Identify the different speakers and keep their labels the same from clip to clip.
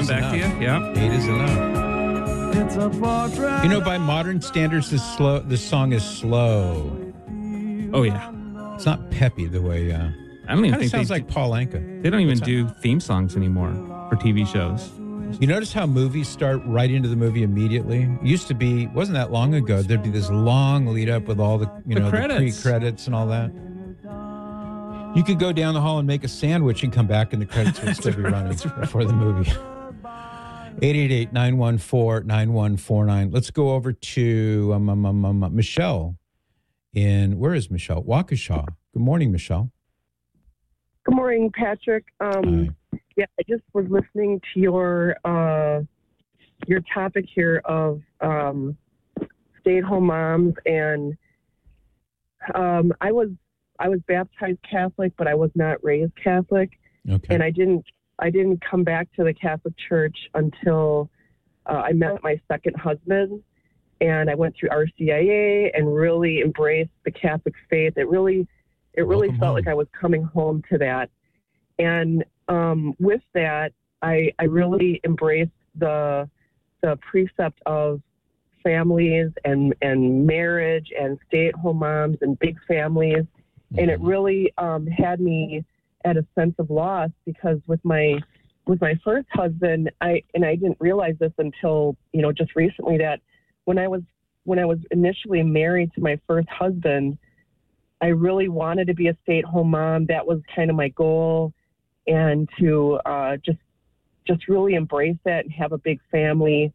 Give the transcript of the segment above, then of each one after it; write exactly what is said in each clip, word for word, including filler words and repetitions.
Speaker 1: coming back
Speaker 2: enough.
Speaker 1: to you. Yeah.
Speaker 2: Eight is enough.
Speaker 3: It's a portrait.
Speaker 2: You know, by modern standards, this slow. This song is slow.
Speaker 1: Oh, yeah.
Speaker 2: It's not peppy the way. Uh,
Speaker 1: I don't even
Speaker 2: kind
Speaker 1: think
Speaker 2: of sounds
Speaker 1: they
Speaker 2: like
Speaker 1: do,
Speaker 2: Paul Anka.
Speaker 1: They don't even
Speaker 2: What's
Speaker 1: do theme songs anymore for T V shows.
Speaker 2: You notice how movies start right into the movie immediately? It used to be, wasn't that long ago, there'd be this long lead up with all the, you
Speaker 1: The
Speaker 2: know, the
Speaker 1: credits.
Speaker 2: pre-credits and all that. You could go down the hall and make a sandwich and come back and the credits would still be running before the movie. eight eight eight, nine one four, nine one four nine. Let's go over to um, um, um, um, Michelle in, where is Michelle? Waukesha. Good morning, Michelle.
Speaker 4: Good morning, Patrick. Um,
Speaker 2: Hi.
Speaker 4: yeah, I just was listening to your uh, your topic here of um, stay-at-home moms, and um, I was I was baptized Catholic, but I was not raised Catholic,
Speaker 2: Okay.
Speaker 4: and I didn't I didn't come back to the Catholic Church until uh, I met my second husband, and I went through R C I A and really embraced the Catholic faith. It really it really
Speaker 2: Welcome
Speaker 4: felt
Speaker 2: home.
Speaker 4: like I was coming home to that. And um, with that, I, I really embraced the the precept of families and, and marriage and stay-at-home moms and big families.
Speaker 2: Mm-hmm.
Speaker 4: And it really um, had me at a sense of loss, because with my with my first husband, I and I didn't realize this until, you know, just recently, that when I was when I was initially married to my first husband, I really wanted to be a stay-at-home mom. That was kind of my goal, and to uh, just just really embrace that and have a big family.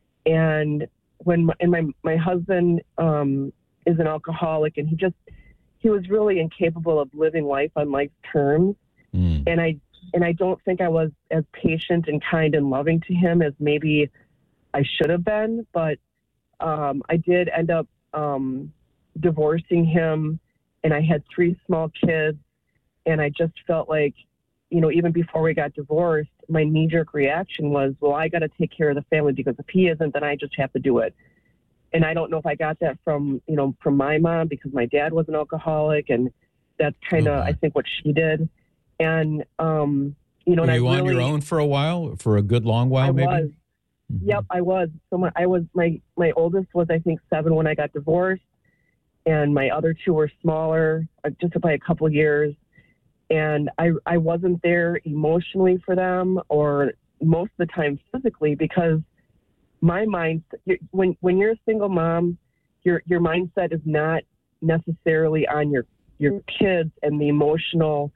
Speaker 4: And when my, and my my husband um, is an alcoholic, and he just he was really incapable of living life on life's terms.
Speaker 2: Mm.
Speaker 4: And I and I don't think I was as patient and kind and loving to him as maybe I should have been. But um, I did end up um, divorcing him. And I had three small kids, and I just felt like, you know, even before we got divorced, my knee-jerk reaction was, well, I got to take care of the family, because if he isn't, then I just have to do it. And I don't know if I got that from, you know, from my mom, because my dad was an alcoholic, and that's kind of,
Speaker 2: Oh,
Speaker 4: I think, what she did. And, um, you know,
Speaker 2: Were
Speaker 4: and
Speaker 2: you
Speaker 4: I
Speaker 2: on
Speaker 4: really,
Speaker 2: your own for a while, for a good long while,
Speaker 4: I
Speaker 2: maybe?
Speaker 4: was.
Speaker 2: Mm-hmm.
Speaker 4: Yep, I was. So my, I was, my, my oldest was, I think, seven when I got divorced. And my other two were smaller, uh, just by a couple of years. And I, I wasn't there emotionally for them, or most of the time physically, because my mind, when when you're a single mom, your your mindset is not necessarily on your your kids and the emotional,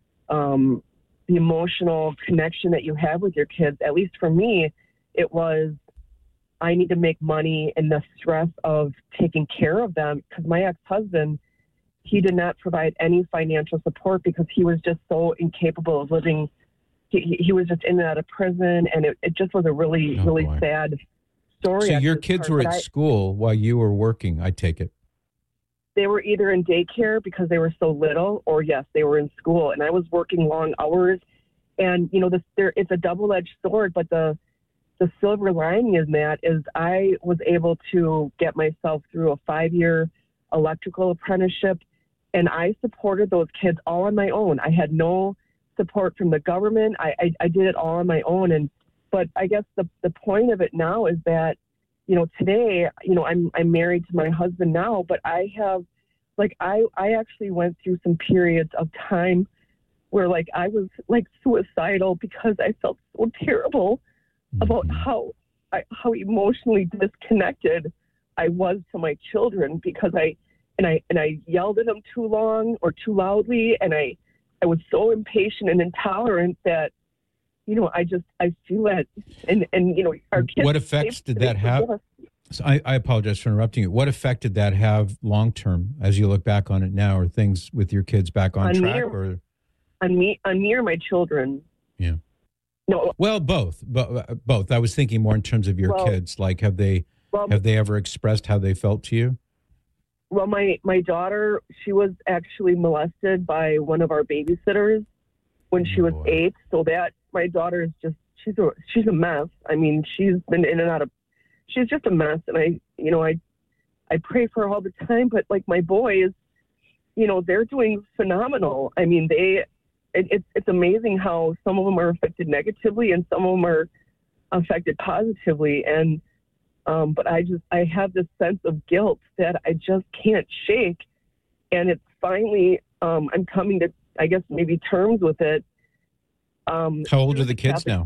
Speaker 4: um, the emotional connection that you have with your kids. At least for me, it was, I need to make money, and the stress of taking care of them, because my ex-husband, he did not provide any financial support, because he was just so incapable of living. He, he was just in and out of prison, and it, it just was a really,
Speaker 2: Oh,
Speaker 4: really
Speaker 2: boy.
Speaker 4: sad story.
Speaker 2: So
Speaker 4: on
Speaker 2: your
Speaker 4: his
Speaker 2: kids
Speaker 4: part.
Speaker 2: were
Speaker 4: But
Speaker 2: at
Speaker 4: I-
Speaker 2: school while you were working, I take it.
Speaker 4: They were either in daycare because they were so little, or yes, they were in school. And I was working long hours, and you know, this there it's a double-edged sword, but the The silver lining in that is I was able to get myself through a five-year electrical apprenticeship, and I supported those kids all on my own. I had no support from the government. I, I, I did it all on my own. And but I guess the, the point of it now is that, you know, today, you know, I'm I'm married to my husband now, but I have, like, I, I actually went through some periods of time where, like, I was, like, suicidal, because I felt so terrible about
Speaker 2: Mhm.
Speaker 4: how I, how emotionally disconnected I was to my children, because I and I and I yelled at them too long or too loudly, and I I was so impatient and intolerant that, you know, I just I feel that, and and you know, our kids.
Speaker 2: What effects
Speaker 4: they-
Speaker 2: did
Speaker 4: they
Speaker 2: that have?
Speaker 4: forgive us.
Speaker 2: So I, I apologize for interrupting you. What effect did that have long term as you look back on it now? Are things with your kids back on,
Speaker 4: On
Speaker 2: track?
Speaker 4: me or-
Speaker 2: Or
Speaker 4: on me on me or my children?
Speaker 2: Yeah.
Speaker 4: No.
Speaker 2: Well, both. Bo- both. I was thinking more in terms of your
Speaker 4: Well-
Speaker 2: kids. Like, have they
Speaker 4: Well,
Speaker 2: have they ever expressed how they felt to you?
Speaker 4: Well, my, my daughter, she was actually molested by one of our babysitters when she
Speaker 2: Oh,
Speaker 4: was
Speaker 2: boy.
Speaker 4: eight. So that, my daughter is just, she's a, she's a mess. I mean, she's been in and out of, she's just a mess. And I, you know, I, I pray for her all the time, but like my boys, you know, they're doing phenomenal. I mean, they, it, it's, it's amazing how some of them are affected negatively and some of them are, affected positively. And, um, but I just, I have this sense of guilt that I just can't shake. And it's finally, um, I'm coming to, I guess, maybe terms with it. Um,
Speaker 2: How old are the kids now?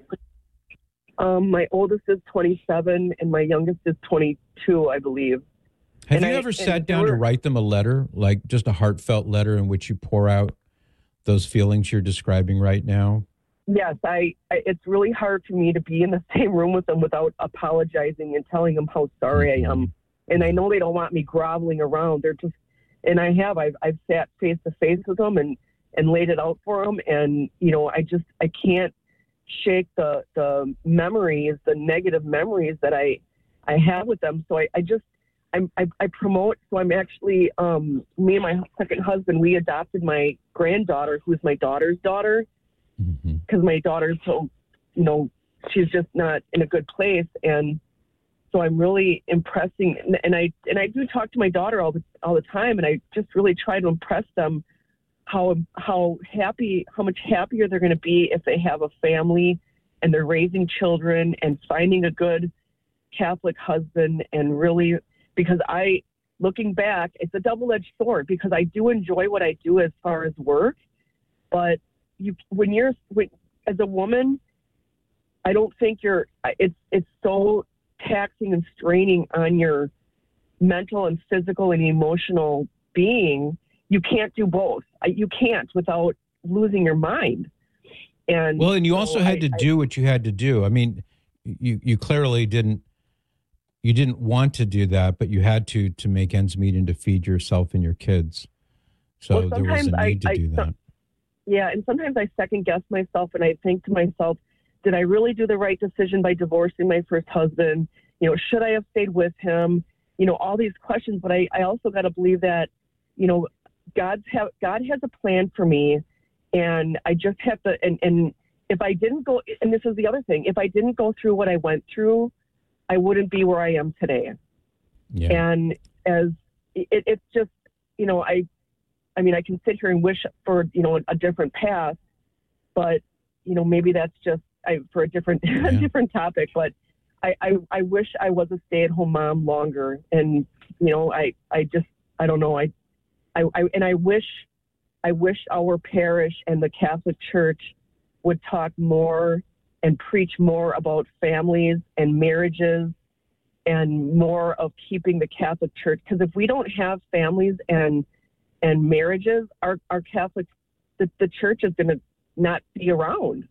Speaker 4: Um, my oldest is twenty-seven and my youngest is twenty-two, I believe.
Speaker 2: Have
Speaker 4: and
Speaker 2: you
Speaker 4: I,
Speaker 2: ever sat down
Speaker 4: were,
Speaker 2: to write them a letter, like just a heartfelt letter in which you pour out those feelings you're describing right now?
Speaker 4: Yes, I, I. It's really hard for me to be in the same room with them without apologizing and telling them how sorry mm-hmm. I am. And I know they don't want me groveling around. They're just, and I have. I've I've sat face to face with them and and laid it out for them. And you know, I just I can't shake the the memories, the negative memories that I I have with them. So I, I just I'm, I I promote. So I'm actually um, me and my second husband, we adopted my granddaughter, who's my daughter's daughter, because mm-hmm. my daughter's so you know she's just not in a good place. And so I'm really impressing, and, and I and I do talk to my daughter all the all the time, and I just really try to impress them how how happy, how much happier they're going to be if they have a family and they're raising children and finding a good Catholic husband. And really, because I, looking back, it's a double-edged sword, because I do enjoy what I do as far as work, but you when you're when, as a woman, I don't think you're. It's it's so taxing and straining on your mental and physical and emotional being. You can't do both. You can't without losing your mind. And
Speaker 2: well, and you
Speaker 4: so
Speaker 2: also had
Speaker 4: I,
Speaker 2: to do what you had to do. I mean, you you clearly didn't you didn't want to do that, but you had to to make ends meet and to feed yourself and your kids. So
Speaker 4: well,
Speaker 2: there was a need
Speaker 4: I,
Speaker 2: to
Speaker 4: I,
Speaker 2: do that.
Speaker 4: Yeah, and sometimes I second guess myself, and I think to myself, did I really do the right decision by divorcing my first husband? You know, should I have stayed with him? You know, all these questions. But I, I also got to believe that, you know, God's have, God has a plan for me, and I just have to, and, and if I didn't go, and this is the other thing, if I didn't go through what I went through, I wouldn't be where I am today. Yeah. And as it, it's just, you know, I, I mean, I can sit here and wish for, you know, a different path, but, you know, maybe that's just I, for a different, yeah. a different topic, but I, I, I wish I was a stay-at-home mom longer. And, you know, I, I just, I don't know. I, I, I, and I wish, I wish our parish and the Catholic Church would talk more and preach more about families and marriages and more of keeping the Catholic Church. Because if we don't have families and and marriages, our, our Catholic, the, the church is going to not be around.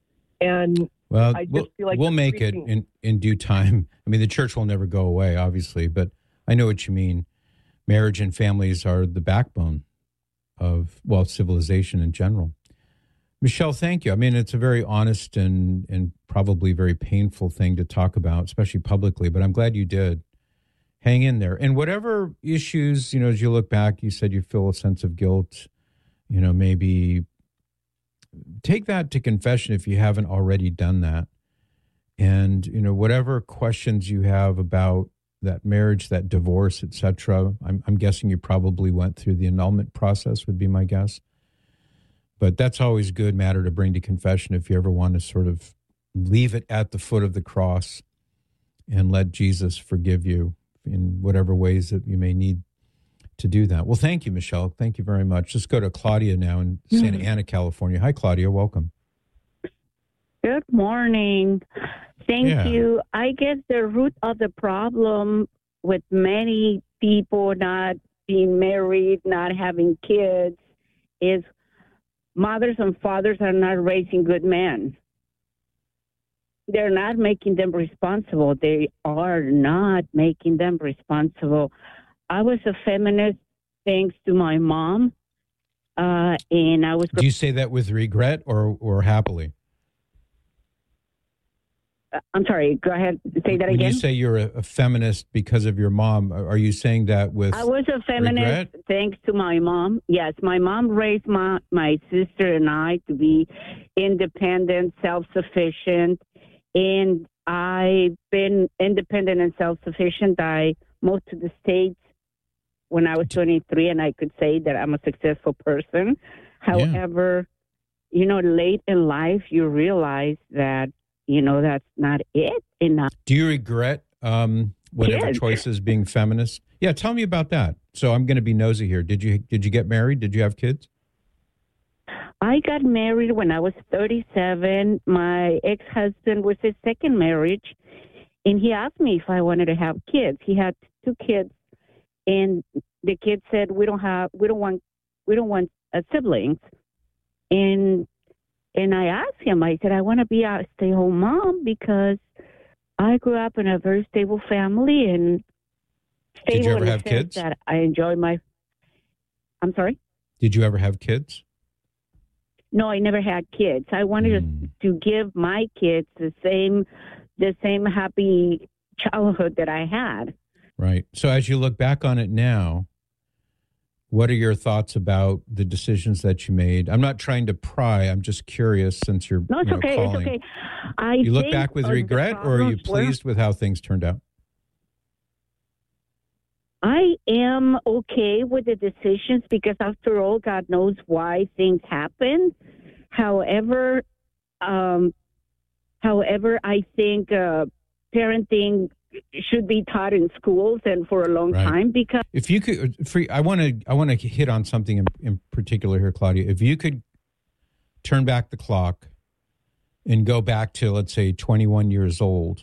Speaker 4: And
Speaker 2: well,
Speaker 4: I just
Speaker 2: we'll,
Speaker 4: feel like
Speaker 2: we'll make
Speaker 4: preaching.
Speaker 2: it in, in due time. I mean, the church will never go away, obviously, but I know what you mean. Marriage and families are the backbone of, well, civilization in general. Michelle, thank you. I mean, it's a very honest and, and probably very painful thing to talk about, especially publicly, but I'm glad you did. Hang in there. And whatever issues, you know, as you look back, you said you feel a sense of guilt, you know, maybe take that to confession if you haven't already done that. And, you know, whatever questions you have about that marriage, that divorce, et cetera, I'm, I'm guessing you probably went through the annulment process, would be my guess. But that's always good matter to bring to confession if you ever want to sort of leave it at the foot of the cross and let Jesus forgive you in whatever ways that you may need to do that. Well, thank you, Michelle. Thank you very much. Let's go to Claudia now in Santa mm-hmm. Ana, California. Hi, Claudia. Welcome.
Speaker 3: Good morning. Thank
Speaker 2: yeah.
Speaker 3: you. I guess the root of the problem with many people not being married, not having kids, is mothers and fathers are not raising good men. They're not making them responsible. They are not making them responsible. I was a feminist thanks to my mom, uh, and I was.
Speaker 2: Do you say that with regret or or happily?
Speaker 3: I'm sorry, go ahead. Say that
Speaker 2: when
Speaker 3: again.
Speaker 2: When you say you're a, a feminist because of your mom, are you saying that with
Speaker 3: I was a feminist
Speaker 2: regret?
Speaker 3: Thanks to my mom. Yes, my mom raised my, my sister and I to be independent, self-sufficient, and I've been independent and self-sufficient. I moved to the States when I was twenty-three, and I could say that I'm a successful person. However, yeah. you know, late in life, you realize that you know, that's not it enough.
Speaker 2: Do you regret um, whatever
Speaker 3: Kids.
Speaker 2: choices being feminist? Yeah, tell me about that. So I'm going to be nosy here. Did you did you get married? Did you have kids?
Speaker 3: I got married when I was thirty-seven. My ex-husband was his second marriage, and he asked me if I wanted to have kids. He had two kids, and the kids said, "We don't have, we don't want, we don't want uh, siblings." And and I asked him. I said, "I want to be a stay-home mom because I grew up in a very stable family and stable."
Speaker 2: Did you ever
Speaker 3: in the
Speaker 2: have
Speaker 3: sense
Speaker 2: kids?
Speaker 3: That I enjoy my. I'm sorry.
Speaker 2: Did you ever have kids?
Speaker 3: No, I never had kids. I wanted
Speaker 2: Mm.
Speaker 3: to, to give my kids the same, the same happy childhood that I had.
Speaker 2: Right. So as you look back on it now, what are your thoughts about the decisions that you made? I'm not trying to pry. I'm just curious since you're
Speaker 3: No, it's
Speaker 2: you know,
Speaker 3: okay.
Speaker 2: calling.
Speaker 3: It's okay. I
Speaker 2: You look
Speaker 3: think
Speaker 2: back with
Speaker 3: of the
Speaker 2: regret, or are you
Speaker 3: problems were-
Speaker 2: pleased with how things turned out?
Speaker 3: I am okay with the decisions because, after all, God knows why things happen. However, um, however, I think uh, parenting should be taught in schools and for a long
Speaker 2: Right.
Speaker 3: time because
Speaker 2: If you could, for, I want to, I want to hit on something in, in particular here, Claudia. If you could turn back the clock and go back to, let's say, twenty-one years old,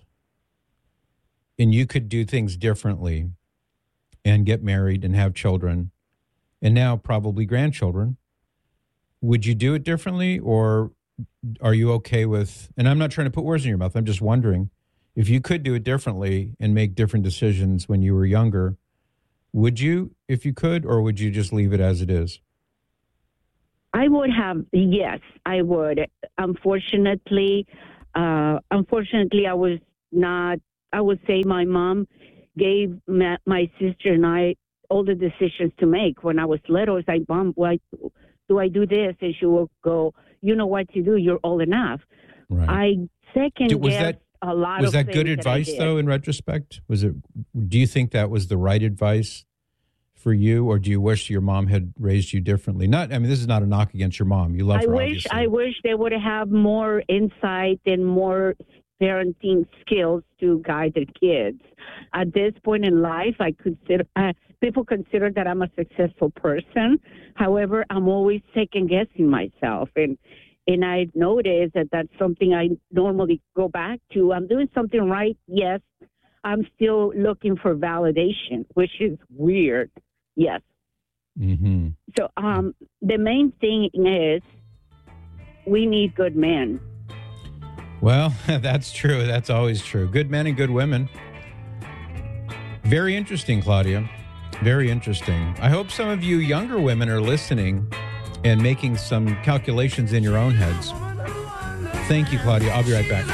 Speaker 2: and you could do things differently and get married and have children, and now probably grandchildren, would you do it differently, or are you okay with, and I'm not trying to put words in your mouth, I'm just wondering, if you could do it differently and make different decisions when you were younger, would you, if you could, or would you just leave it as it is?
Speaker 3: I would have, yes, I would. Unfortunately, uh, unfortunately, I was not, I would say my mom gave my, my sister and I all the decisions to make. When I was little, it's like, Mom, why do I do this? And she will go, you know what to do. You're old enough.
Speaker 2: Right.
Speaker 3: I second
Speaker 2: Did- was
Speaker 3: guess
Speaker 2: that-
Speaker 3: a lot
Speaker 2: Was
Speaker 3: of
Speaker 2: that
Speaker 3: things
Speaker 2: good
Speaker 3: that I
Speaker 2: advice,
Speaker 3: did.
Speaker 2: though, in retrospect? Was it? Do you think that was the right advice for you, or do you wish your mom had raised you differently? Not, I mean, this is not a knock against your mom. You love
Speaker 3: I
Speaker 2: her,
Speaker 3: wish
Speaker 2: obviously.
Speaker 3: I wish they would have more insight and more parenting skills to guide their kids. At this point in life, I consider uh, people consider that I'm a successful person. However, I'm always second guessing myself, and and I noticed that that's something I normally go back to. I'm doing something right. Yes, I'm still looking for validation, which is weird. Yes.
Speaker 2: Mm-hmm.
Speaker 3: So um, the main thing is we need good men.
Speaker 2: Well, that's true. That's always true. Good men and good women. Very interesting, Claudia. Very interesting. I hope some of you younger women are listening and making some calculations in your own heads. Thank you, Claudia. I'll be right back.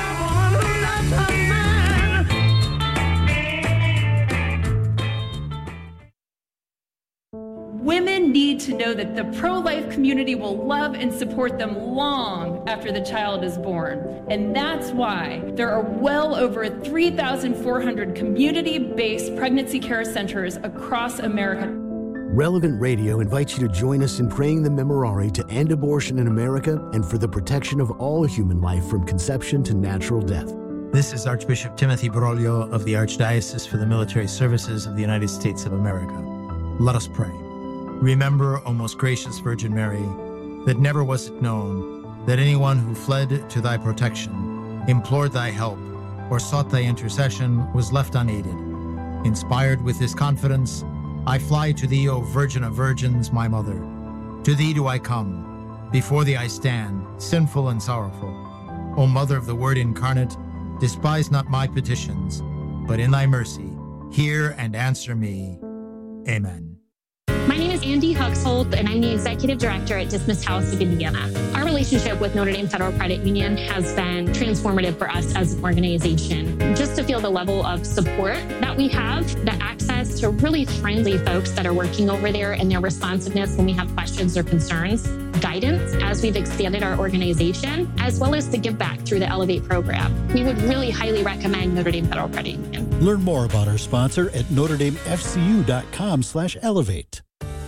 Speaker 5: Women need to know that the pro-life community will love and support them long after the child is born. And that's why there are well over three thousand four hundred community-based pregnancy care centers across America.
Speaker 6: Relevant Radio invites you to join us in praying the Memorare to end abortion in America and for the protection of all human life from conception to natural death.
Speaker 7: This is Archbishop Timothy Broglio of the Archdiocese for the Military Services of the United States of America. Let us pray. Remember, O most gracious Virgin Mary, that never was it known that anyone who fled to thy protection, implored thy help, or sought thy intercession was left unaided. Inspired with this confidence, I fly to thee, O Virgin of Virgins, my mother. To thee do I come. Before thee I stand, sinful and sorrowful. O Mother of the Word incarnate, despise not my petitions, but in thy mercy, hear and answer me. Amen.
Speaker 8: My name is Andy Huxhold, and I'm the Executive Director at Dismissed House of Indiana. Our relationship with Notre Dame Federal Credit Union has been transformative for us as an organization. Just to feel the level of support that we have, the access to really friendly folks that are working over there and their responsiveness when we have questions or concerns, guidance as we've expanded our organization, as well as the give back through the Elevate program. We would really highly recommend Notre Dame Federal Credit Union.
Speaker 9: Learn more about our sponsor at Notre Dame F C U dot com slash elevate.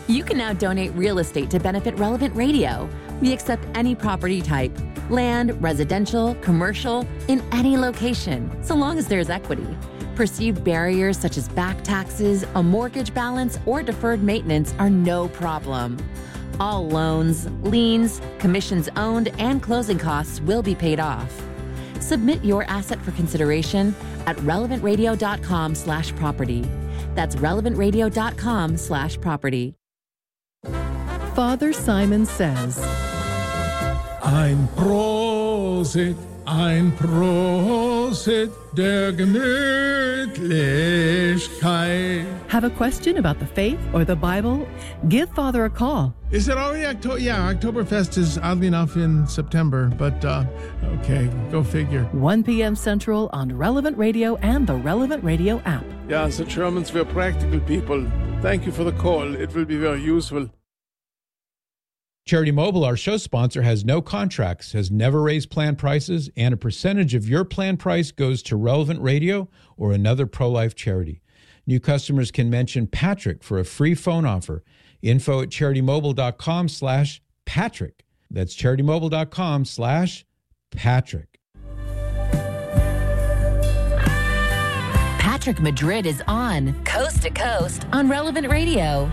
Speaker 9: You can now donate real estate to benefit Relevant Radio. We accept any property type, land, residential, commercial, in any location, so long as there's equity. Perceived barriers such as back taxes, a mortgage balance, or deferred maintenance are no problem. All loans, liens, commissions owned, and closing costs will be paid off. Submit your asset for consideration at relevantradio.com slash property. That's relevantradio.com slash property.
Speaker 10: Father Simon says,
Speaker 11: Ein Prosit, ein Prosit der Gemütlichkeit.
Speaker 10: Have a question about the faith or the Bible? Give Father a call.
Speaker 11: Is it already October? Yeah, Oktoberfest is oddly enough in September, but uh, okay, go figure.
Speaker 10: one p.m. Central on Relevant Radio and the Relevant Radio app.
Speaker 11: Yeah, the Germans were practical people. Thank you for the call. It will be very useful.
Speaker 2: Charity Mobile, our show sponsor, has no contracts, has never raised plan prices, and a percentage of your plan price goes to Relevant Radio or another pro-life charity. New customers can mention Patrick for a free phone offer. Info at charitymobile.com slash Patrick. That's charitymobile.com slash Patrick.
Speaker 9: Patrick Madrid is on Coast to Coast on Relevant Radio.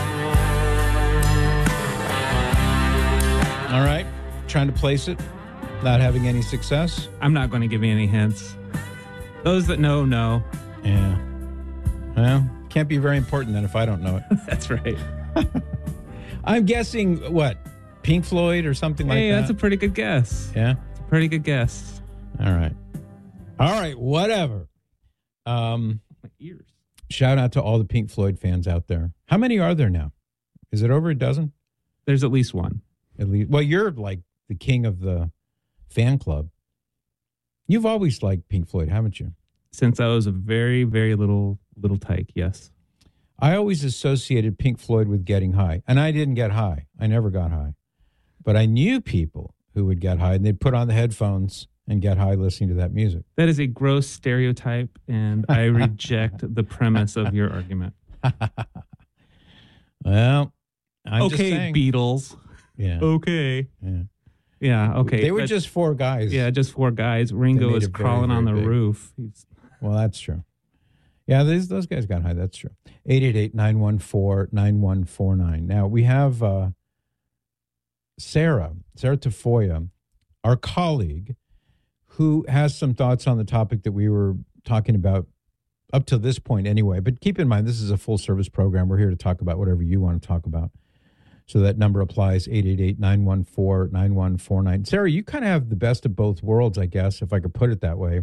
Speaker 2: All right. Trying to place it, not having any success.
Speaker 1: I'm not going to give you any hints. Those that know, know.
Speaker 2: Yeah. Well, can't be very important then if I don't know it.
Speaker 1: That's right.
Speaker 2: I'm guessing, what, Pink Floyd or something like
Speaker 1: hey,
Speaker 2: that?
Speaker 1: Hey, that's a pretty good guess.
Speaker 2: Yeah?
Speaker 1: It's a pretty good guess.
Speaker 2: All right. All right, whatever. Um,
Speaker 1: My ears.
Speaker 2: Shout out to all the Pink Floyd fans out there. How many are there now? Is it over a dozen?
Speaker 1: There's at least one.
Speaker 2: At least. Well, you're like the king of the fan club. You've always liked Pink Floyd, haven't you?
Speaker 1: Since I was a very, very little little tyke, yes.
Speaker 2: I always associated Pink Floyd with getting high, and I didn't get high. I never got high. But I knew people who would get high, and they'd put on the headphones and get high listening to that music.
Speaker 1: That is a gross stereotype, and I reject the premise of your argument.
Speaker 2: Well, I'm
Speaker 1: okay,
Speaker 2: just saying.
Speaker 1: Beatles.
Speaker 2: Yeah.
Speaker 1: Okay.
Speaker 2: Yeah.
Speaker 1: Yeah, okay.
Speaker 2: They were
Speaker 1: but,
Speaker 2: just four guys.
Speaker 1: Yeah, just four guys. Ringo is crawling very, very on the big. roof. He's...
Speaker 2: Well, that's true. Yeah, these, those guys got high. That's true. eight eight eight, nine one four, nine one four nine. Now, we have uh, Sarah, Sarah Tafoya, our colleague, who has some thoughts on the topic that we were talking about up to this point anyway. But keep in mind, this is a full-service program. We're here to talk about whatever you want to talk about. So that number applies, eight eight eight, nine one four, nine one four nine. Sarah, you kind of have the best of both worlds, I guess, if I could put it that way.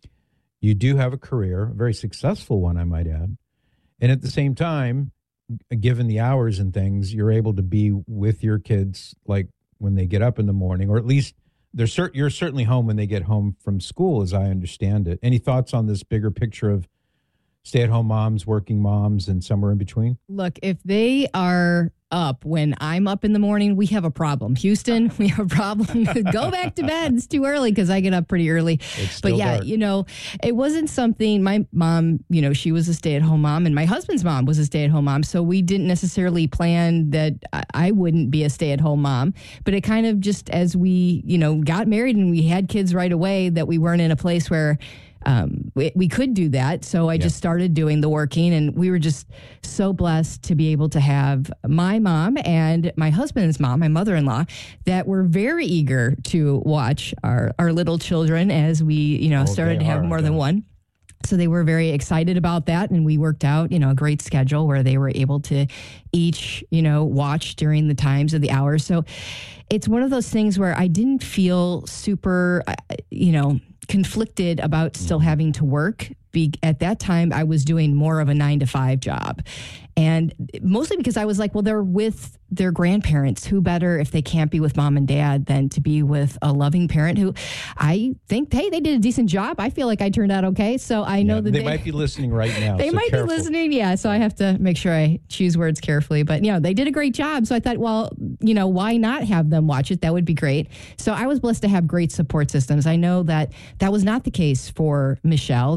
Speaker 2: You do have a career, a very successful one, I might add. And at the same time, given the hours and things, you're able to be with your kids, like when they get up in the morning, or at least they're cert- you're certainly home when they get home from school, as I understand it. Any thoughts on this bigger picture of stay-at-home moms, working moms, and somewhere in between?
Speaker 12: Look, if they are up when I'm up in the morning, we have a problem. Houston, we have a problem. Go back to bed. It's too early because I get up pretty early. But yeah, dark. you know, it wasn't something, my mom, you know, she was a stay-at-home mom and my husband's mom was a stay-at-home mom. So we didn't necessarily plan that I wouldn't be a stay-at-home mom. But it kind of just as we, you know, got married and we had kids right away, that we weren't in a place where Um, we, we could do that. So I yeah. just started doing the working, and we were just so blessed to be able to have my mom and my husband's mom, my mother-in-law, that were very eager to watch our, our little children as we, you know, oh, started to have are, more than one. So they were very excited about that. And we worked out, you know, a great schedule where they were able to each, you know, watch during the times of the hours. So it's one of those things where I didn't feel super, you know, conflicted about still having to work. Be, at that time, I was doing more of a nine to five job. And mostly because I was like, well, they're with their grandparents. Who better if they can't be with mom and dad than to be with a loving parent who I think, hey, they did a decent job. I feel like I turned out okay. So I know
Speaker 2: yeah,
Speaker 12: that
Speaker 2: they,
Speaker 12: they
Speaker 2: might be listening right now.
Speaker 12: They
Speaker 2: so
Speaker 12: might
Speaker 2: careful.
Speaker 12: be listening. Yeah. So I have to make sure I choose words carefully. But, you know, they did a great job. So I thought, well, you know, why not have them watch it? That would be great. So I was blessed to have great support systems. I know that that was not the case for Michelle. That was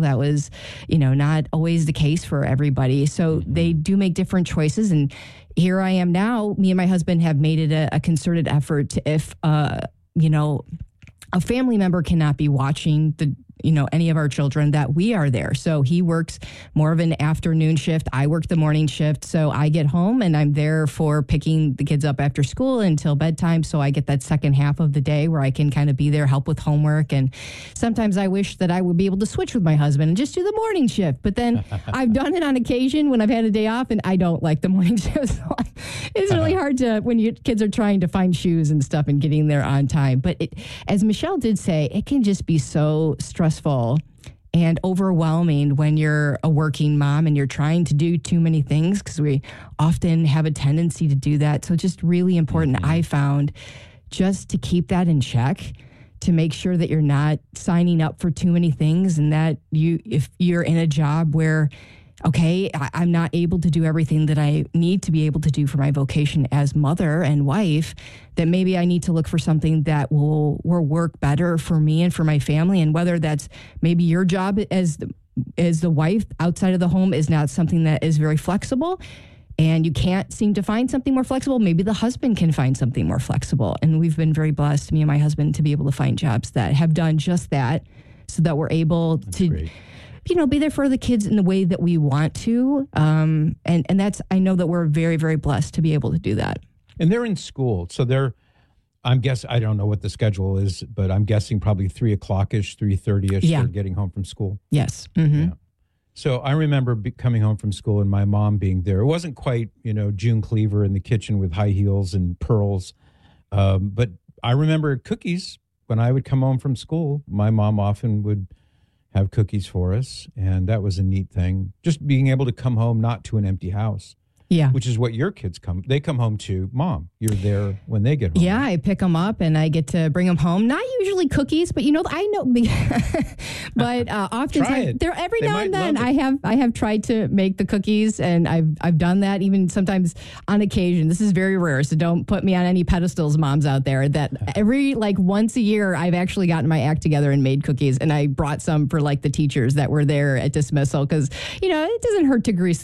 Speaker 12: is, you know, not always the case for everybody. So mm-hmm. they do make different choices. And here I am now. Me and my husband have made it a, a concerted effort to, if, uh, you know, a family member cannot be watching the you know, any of our children, that we are there. So he works more of an afternoon shift. I work the morning shift. So I get home and I'm there for picking the kids up after school until bedtime. So I get that second half of the day where I can kind of be there, help with homework. And sometimes I wish that I would be able to switch with my husband and just do the morning shift. But then I've done it on occasion when I've had a day off, and I don't like the morning shift. So it's really hard to, when your kids are trying to find shoes and stuff and getting there on time. But it, as Michelle did say, it can just be so stressful and overwhelming when you're a working mom and you're trying to do too many things, because we often have a tendency to do that. So just really important, mm-hmm. I found, just to keep that in check, to make sure that you're not signing up for too many things, and that you, if you're in a job where, okay, I, I'm not able to do everything that I need to be able to do for my vocation as mother and wife, that maybe I need to look for something that will, will work better for me and for my family. And whether that's maybe your job as the, as the wife outside of the home is not something that is very flexible, and you can't seem to find something more flexible, maybe the husband can find something more flexible. And we've been very blessed, me and my husband, to be able to find jobs that have done just that, so that we're able that's to... Great. you know, be there for the kids in the way that we want to. Um, and, and that's, I know that we're very, very blessed to be able to do that.
Speaker 2: And they're in school. So they're, I'm guessing, I don't know what the schedule is, but I'm guessing probably three o'clock-ish, three thirty-ish, yeah. They're getting home from school.
Speaker 12: Yes. Mm-hmm.
Speaker 2: Yeah. So I remember be, coming home from school and my mom being there. It wasn't quite, you know, June Cleaver in the kitchen with high heels and pearls. Um, but I remember cookies. When I would come home from school, my mom often would have cookies for us, and that was a neat thing. Just being able to come home not to an empty house.
Speaker 12: Yeah.
Speaker 2: Which is what your kids come, they come home to, Mom, you're there when they get home.
Speaker 12: Yeah, I pick them up and I get to bring them home. Not usually cookies, but you know, I know, but uh, oftentimes, there every they now and then I have I have tried to make the cookies, and I've I've done that even sometimes on occasion. This is very rare, so don't put me on any pedestals, moms out there, that every like once a year I've actually gotten my act together and made cookies, and I brought some for like the teachers that were there at dismissal, because, you know, it doesn't hurt to grease